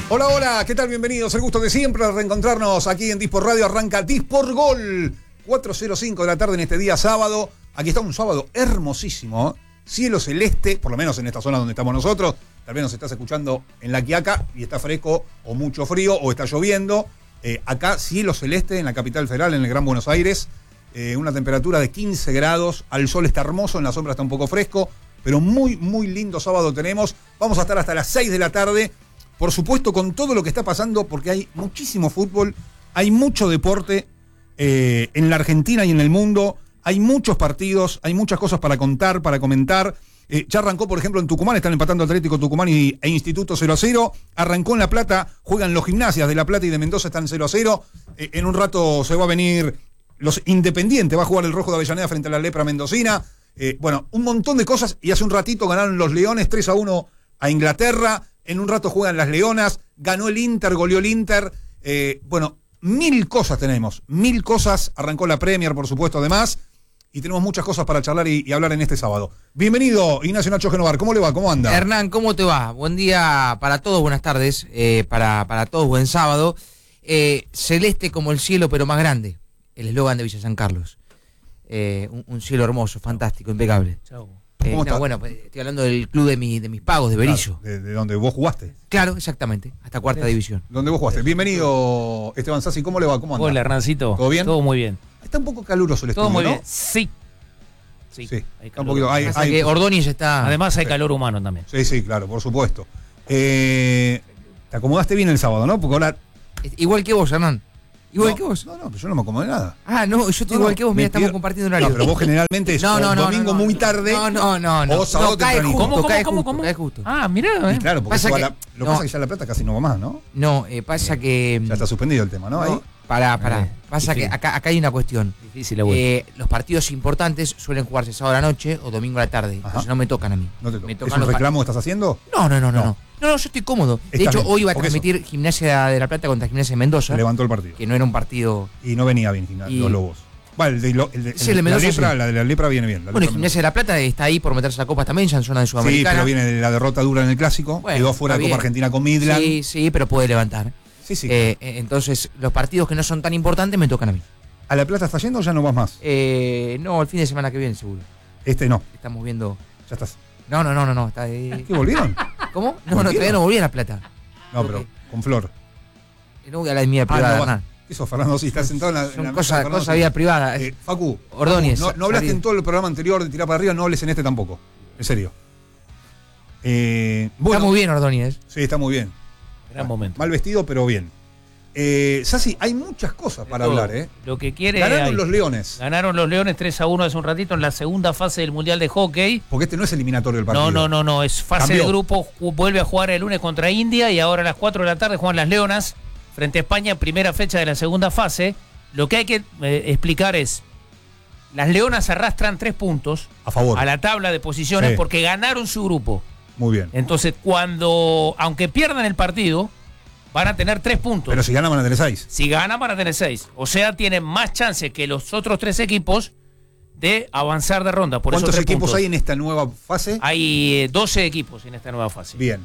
Hola, hola, ¿qué tal? Bienvenidos. El gusto de siempre de reencontrarnos aquí en Dispor Radio. Arranca Dispor Gol, 4:05 de la tarde en este día sábado. Aquí está un sábado hermosísimo, cielo celeste, por lo menos en esta zona donde estamos nosotros. Tal vez nos estás escuchando en La Quiaca y está fresco o mucho frío o está lloviendo. Acá cielo celeste en la capital federal, en el Gran Buenos Aires. Una temperatura de 15 grados, al sol está hermoso, en la sombra está un poco fresco, pero muy, muy lindo sábado tenemos. Vamos a estar hasta las 6 de la tarde. Por supuesto, con todo lo que está pasando, porque hay muchísimo fútbol, hay mucho deporte en la Argentina y en el mundo, hay muchos partidos, hay muchas cosas para contar, para comentar. Ya arrancó, por ejemplo, en Tucumán, están empatando Atlético Tucumán e Instituto 0-0. Arrancó en La Plata, juegan los Gimnasias de La Plata y de Mendoza, están 0-0. En un rato se va a venir los Independientes, va a jugar el Rojo de Avellaneda frente a la Lepra Mendocina. Bueno, un montón de cosas, y hace un ratito ganaron los Leones 3-1 a Inglaterra. En un rato juegan las Leonas, ganó el Inter, goleó el Inter. Bueno, mil cosas tenemos, mil cosas. Arrancó la Premier, por supuesto, además. Y tenemos muchas cosas para charlar y hablar en este sábado. Bienvenido, Ignacio Nacho Genovar. ¿Cómo le va? ¿Cómo anda? Hernán, ¿cómo te va? Buen día para todos, buenas tardes. Para todos, buen sábado. Celeste como el cielo, pero más grande. El eslogan de Villa San Carlos. Un cielo hermoso, fantástico, impecable. Chau. ¿Cómo está? Bueno, pues, estoy hablando del club de mis pagos, de Berizo. Claro, de donde vos jugaste. Claro, exactamente, hasta cuarta división. Donde vos jugaste. Bienvenido, Esteban Sassi. ¿Cómo le va? ¿Cómo anda? Hola, Hernancito. ¿Todo bien? Todo muy bien. Está un poco caluroso el estudio, Todo muy ¿no? bien. Sí. Sí, Hay está un calor. poquito. Pasa que Ordóñez está... Además hay calor humano también. Sí, claro, por supuesto. Te acomodaste bien el sábado, ¿no? Porque ahora... Igual que vos, Hernán. Igual No, que vos. No, pero yo no me acomodé nada. Ah, no, yo estoy igual que vos, mira, estamos compartiendo horario. No, pero vos generalmente es domingo muy tarde. No. O sábado cae tempranito. justo, ¿Cómo? cae justo. Ah, mirá, Y claro, porque Pasa eso que- lo que pasa es que ya La Plata casi no va más, ¿no? No, pasa que... Ya está suspendido el tema, ¿no? Ahí. Pará. Pasa que difícil. acá hay una cuestión. Difícil la vuelta. Los partidos importantes suelen jugarse sábado a la noche o domingo a la tarde. Ajá. Entonces no me tocan a mí. No te toca. Me ¿Es tocan un los reclamo que estás haciendo? No, No. yo estoy cómodo. De Está hecho, bien, hoy iba a porque transmitir Gimnasia de La Plata contra Gimnasia de Mendoza, Se levantó el partido. que no era un partido... Y no venía bien los Lobos. Bueno, Sí, el de la Mendoza lepra, sí. la de la lepra viene bien. Bueno, y Gimnasia de La Plata está ahí por meterse a la Copa también, ya en zona de Sí, Sudamericana. pero viene de la derrota dura en el Clásico. Bueno, Quedó fuera está de Copa bien. Argentina con Midland. Sí, pero puede levantar. Sí. Entonces, los partidos que no son tan importantes me tocan a mí. ¿A La Plata estás yendo o ya no vas más? No, el fin de semana que viene seguro. No, Estamos viendo... ya estás. No, está ahí. ¿Qué volvieron? ¿Cómo? No, ¿Volvieron? todavía no volví a La Plata. No, pero con Flor. No voy a la de mía privada, no Hernán. ¿Qué sos, Fernando? Sí, estás sentado en la Son mesa, cosas Fernando, cosa sí. vida privada. Facu, Ordóñez, no hablaste salí. en todo el programa anterior de tirar para arriba, no hables en este tampoco. En serio. Está Bueno, muy bien Ordóñez. sí, está muy bien. Gran momento. Mal vestido, pero bien. Sassi, hay muchas cosas para Todo. hablar, ¿eh? Lo que quiere Ganaron hay. los Leones, Ganaron los Leones 3-1 hace un ratito en la segunda fase del Mundial de Hockey. porque este no es eliminatorio el partido. No, es fase Cambió. de grupo. Vuelve a jugar el lunes contra India y ahora a las 4 de la tarde juegan las Leonas frente a España, primera fecha de la segunda fase. Lo que hay que explicar es, las Leonas arrastran 3 puntos A favor. a la tabla de posiciones Sí. porque ganaron su grupo. Muy bien. Entonces, aunque pierdan el partido, van a tener 3 puntos. Pero si ganan van a tener 6. Si ganan, van a tener 6. O sea, tienen más chance que los otros 3 equipos de avanzar de ronda. Por ¿Cuántos esos 3 equipos puntos. hay en esta nueva fase? Hay 12 equipos en esta nueva fase. Bien.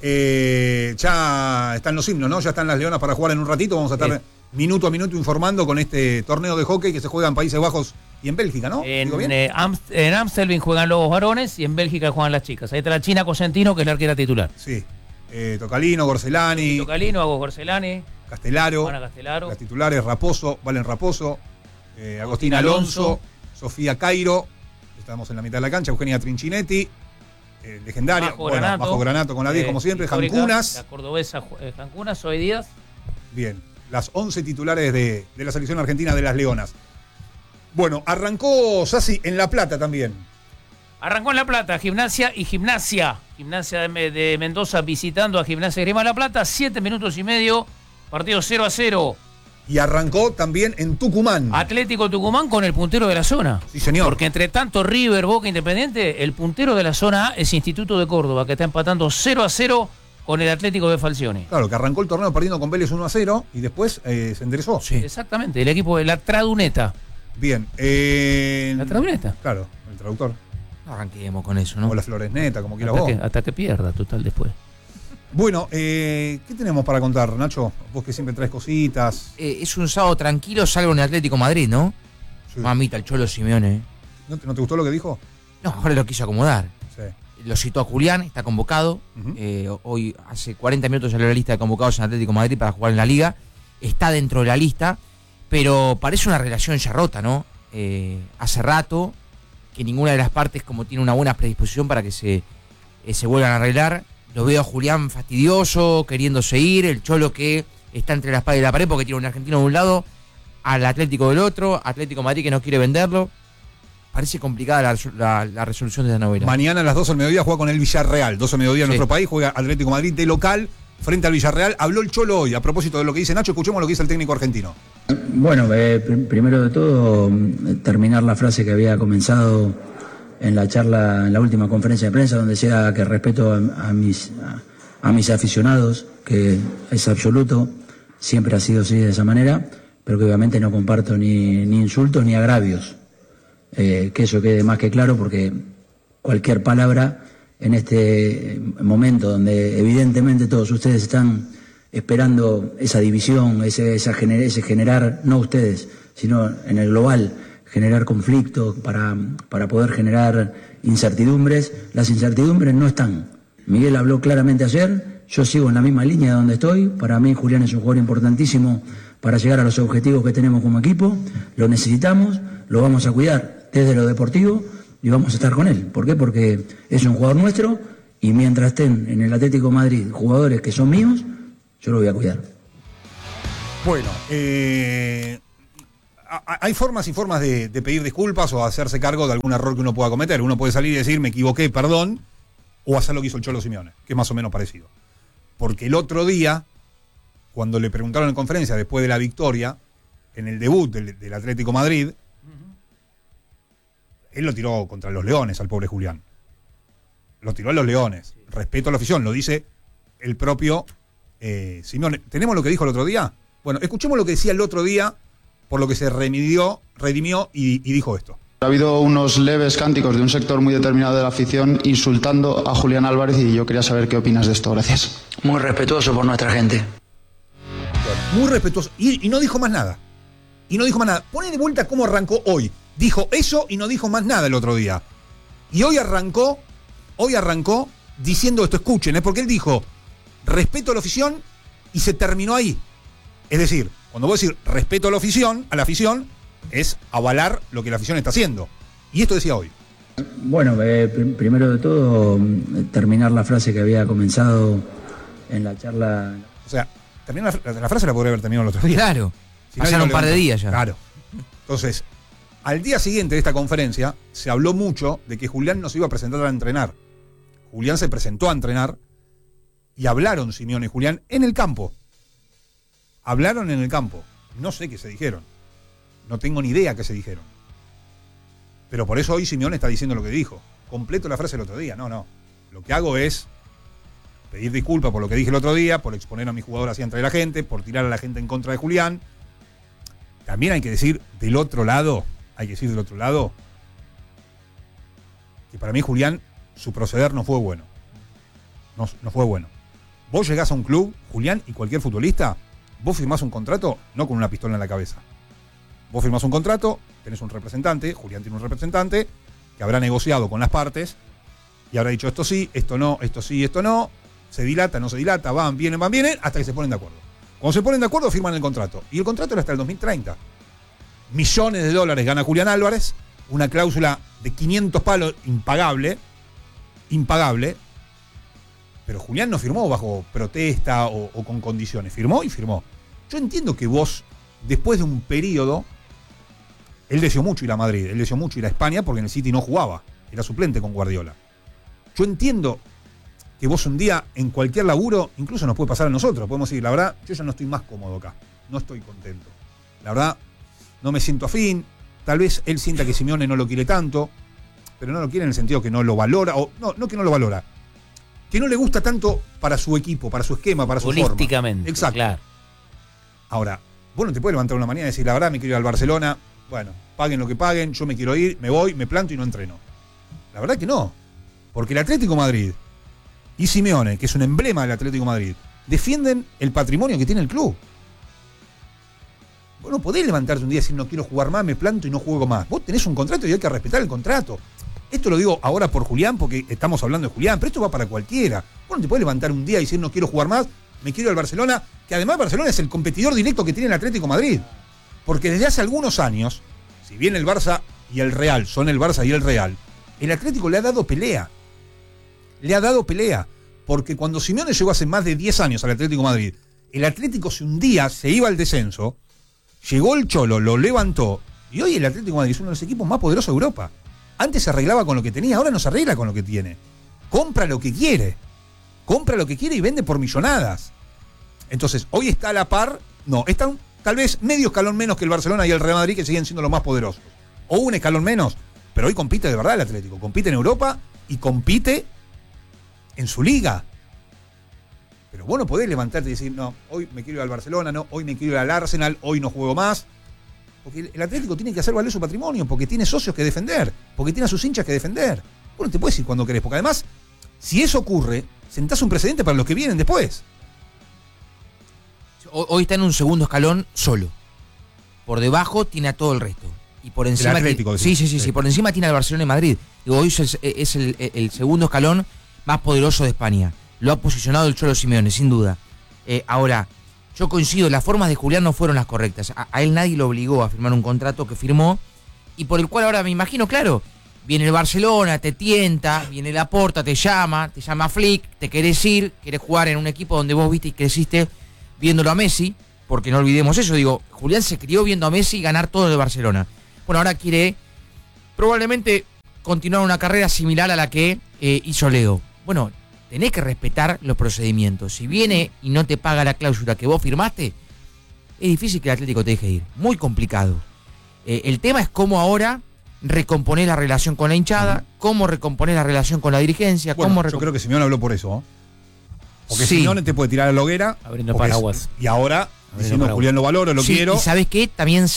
Ya están los himnos, ¿no? Ya están las Leonas para jugar en un ratito. Vamos a estar minuto a minuto informando con este torneo de hockey que se juega en Países Bajos y en Bélgica, ¿no? ¿Digo bien? En Amstelveen juegan los varones y en Bélgica juegan las chicas. Ahí está la China Cosentino, que es la arquera titular. Sí. Tocalino, Gorcelani, Tocalino, Agos Gorcelani, Castelaro, Juana Castelaro. las titulares Raposo, Valen Raposo, Agostina Alonso, Sofía Cairo, estamos en la mitad de la cancha, Eugenia Trinchinetti, legendaria, Bajo Granato con la 10 como siempre, histórica, Jancunas. la cordobesa Jancunas, Zoe Díaz. Bien, las 11 titulares de la selección argentina de las Leonas. Bueno, arrancó Sassi en La Plata también. Arrancó en La Plata, Gimnasia y Gimnasia. Gimnasia de Mendoza visitando a Gimnasia Grima La Plata, 7 minutos y medio, partido 0-0. Y arrancó también en Tucumán. Atlético Tucumán con el puntero de la zona. Sí, señor. Porque entre tanto River, Boca, Independiente, el puntero de la zona A es Instituto de Córdoba, que está empatando 0-0 con el Atlético de Falcioni. Claro, que arrancó el torneo perdiendo con Vélez 1-0 y después se enderezó. Sí. Exactamente, el equipo de la Traduneta. Bien. La Traduneta. Claro, el traductor. No arranquemos con eso, ¿no? O la Floresneta, como quieras vos. Hasta que pierda, total, después. Bueno, ¿qué tenemos para contar, Nacho? Vos que siempre traes cositas. Es un sábado tranquilo, salvo en el Atlético Madrid, ¿no? Sí. Mamita, el Cholo Simeone. ¿No te gustó lo que dijo? No, ahora lo quiso acomodar. Sí. Lo citó a Julián, está convocado. Hoy, hace 40 minutos salió la lista de convocados en Atlético Madrid para jugar en la Liga. Está dentro de la lista, pero parece una relación ya rota, ¿no? Hace rato que ninguna de las partes como tiene una buena predisposición para que se vuelvan a arreglar. Lo veo a Julián fastidioso, queriéndose ir, el Cholo que está entre la espada y la pared porque tiene un argentino de un lado, al Atlético del otro, Atlético Madrid que no quiere venderlo. Parece complicada la resolución de esta novela. Mañana a las 12 del mediodía juega con el Villarreal. 12 del mediodía en Sí. nuestro país, juega Atlético Madrid de local frente al Villarreal. Habló el Cholo hoy a propósito de lo que dice Nacho. Escuchemos lo que dice el técnico argentino. Bueno, primero de todo, terminar la frase que había comenzado en la charla, en la última conferencia de prensa, donde decía que respeto a mis aficionados, que es absoluto, siempre ha sido así de esa manera, pero que obviamente no comparto ni insultos ni agravios. Que eso quede más que claro, porque cualquier palabra en este momento donde evidentemente todos ustedes están esperando esa división, ese generar, no ustedes, sino en el global, generar conflictos para poder generar incertidumbres. Las incertidumbres no están. Miguel habló claramente ayer, yo sigo en la misma línea donde estoy. Para mí Julián es un jugador importantísimo para llegar a los objetivos que tenemos como equipo. Lo necesitamos, lo vamos a cuidar desde lo deportivo y vamos a estar con él. ¿Por qué? Porque es un jugador nuestro y mientras estén en el Atlético de Madrid jugadores que son míos, yo lo voy a cuidar. Bueno, hay formas y formas de pedir disculpas o hacerse cargo de algún error que uno pueda cometer. Uno puede salir y decir, me equivoqué, perdón, o hacer lo que hizo el Cholo Simeone, que es más o menos parecido. Porque el otro día, cuando le preguntaron en conferencia después de la victoria, en el debut del Atlético Madrid, él lo tiró contra los Leones al pobre Julián. Lo tiró a los Leones. Respeto a la afición, lo dice el propio Simeone. ¿Tenemos lo que dijo el otro día? Bueno, escuchemos lo que decía el otro día, por lo que se redimió y dijo esto. Ha habido unos leves cánticos de un sector muy determinado de la afición insultando a Julián Álvarez y yo quería saber qué opinas de esto. Gracias. Muy respetuoso por nuestra gente. Muy respetuoso. Y no dijo más nada. Pone de vuelta cómo arrancó hoy. Dijo eso y no dijo más nada el otro día. Y hoy arrancó diciendo esto. Escuchen, porque él dijo respeto a la afición y se terminó ahí. Es decir, cuando vos decís respeto a la afición, es avalar lo que la afición está haciendo. Y esto decía hoy. Bueno, primero de todo, terminar la frase que había comenzado en la charla. O sea, la frase la podría haber terminado el otro día. Claro, Si pasaron un par de días ya. Claro. Entonces, al día siguiente de esta conferencia, se habló mucho de que Julián no se iba a presentar a entrenar. Julián se presentó a entrenar y hablaron Simeone y Julián en el campo. Hablaron en el campo. No sé qué se dijeron. No tengo ni idea qué se dijeron. Pero por eso hoy Simeone está diciendo lo que dijo. Completo la frase del otro día. No. Lo que hago es pedir disculpas por lo que dije el otro día, por exponer a mi jugador así entre la gente, por tirar a la gente en contra de Julián. También hay que decir del otro lado, que para mí Julián, su proceder no fue bueno. No fue bueno. Vos llegás a un club, Julián y cualquier futbolista, vos firmás un contrato no con una pistola en la cabeza. Vos firmás un contrato, tenés un representante, Julián tiene un representante, que habrá negociado con las partes y habrá dicho esto sí, esto no, esto sí, esto no, se dilata, no se dilata, van, vienen, hasta que se ponen de acuerdo. Cuando se ponen de acuerdo firman el contrato. Y el contrato era hasta el 2030. Millones de dólares gana Julián Álvarez, una cláusula de 500 palos impagable, pero Julián no firmó bajo protesta o con condiciones, firmó. Yo entiendo que vos, después de un periodo, él deseó mucho ir a Madrid, él deseó mucho ir a España porque en el City no jugaba, era suplente con Guardiola. Yo entiendo que vos un día en cualquier laburo, incluso nos puede pasar a nosotros, podemos decir, la verdad, yo ya no estoy más cómodo acá, no estoy contento. La verdad, no me siento afín, tal vez él sienta que Simeone no lo quiere tanto, pero no lo quiere en el sentido que no lo valora, o no que no lo valora, que no le gusta tanto para su equipo, para su esquema, para su forma. Holísticamente, exacto. Claro. Ahora, vos no te puedes levantar una mañana y decir, la verdad, me quiero ir al Barcelona, bueno, paguen lo que paguen, yo me quiero ir, me voy, me planto y no entreno. La verdad que no, porque el Atlético Madrid y Simeone, que es un emblema del Atlético de Madrid, defienden el patrimonio que tiene el club. Vos no podés levantarte un día y decir no quiero jugar más, me planto y no juego más. Vos tenés un contrato y hay que respetar el contrato. Esto lo digo ahora por Julián porque estamos hablando de Julián, pero esto va para cualquiera. Vos no te podés levantar un día y decir no quiero jugar más, me quiero ir al Barcelona, que además Barcelona es el competidor directo que tiene el Atlético de Madrid. Porque desde hace algunos años, si bien el Barça y el Real son el Barça y el Real, el Atlético le ha dado pelea. Le ha dado pelea. Porque cuando Simeone llegó hace más de 10 años al Atlético de Madrid, el Atlético se hundía, se iba al descenso, llegó el Cholo, lo levantó, y hoy el Atlético de Madrid es uno de los equipos más poderosos de Europa. Antes se arreglaba con lo que tenía, ahora no se arregla con lo que tiene. Compra lo que quiere. Compra lo que quiere y vende por millonadas. Entonces, hoy está a la par, no, están tal vez medio escalón menos que el Barcelona y el Real Madrid, que siguen siendo los más poderosos. O un escalón menos, pero hoy compite de verdad el Atlético. Compite en Europa y compite en su liga. Pero vos no podés levantarte y decir, no, hoy me quiero ir al Barcelona, no, hoy me quiero ir al Arsenal, hoy no juego más. Porque el Atlético tiene que hacer valer su patrimonio, porque tiene socios que defender, porque tiene a sus hinchas que defender. Vos no te puedes ir cuando querés, porque además, si eso ocurre, sentás un precedente para los que vienen después. Hoy está en un segundo escalón solo. Por debajo tiene a todo el resto. Y por encima. El Atlético, sí, por encima tiene al Barcelona y Madrid. Digo, hoy es el segundo escalón más poderoso de España. Lo ha posicionado el Cholo Simeone, sin duda. Ahora, yo coincido, las formas de Julián no fueron las correctas. A él nadie lo obligó a firmar un contrato que firmó y por el cual ahora me imagino, claro, viene el Barcelona, te tienta, viene Laporta, te llama Flick, te querés ir, querés jugar en un equipo donde vos viste y creciste viéndolo a Messi, porque no olvidemos eso, digo, Julián se crió viendo a Messi ganar todo de Barcelona. Bueno, ahora quiere probablemente continuar una carrera similar a la que hizo Leo. Bueno, tenés que respetar los procedimientos. Si viene y no te paga la cláusula que vos firmaste, es difícil que el Atlético te deje ir. Muy complicado. El tema es cómo ahora recomponer la relación con la hinchada, cómo recomponer la relación con la dirigencia. Bueno, yo creo que Simeone habló por eso, ¿eh? Porque sí. Simeone te puede tirar a la hoguera. Abriendo paraguas. Y ahora, diciendo Julián lo valoro, lo quiero. Y ¿sabés qué? También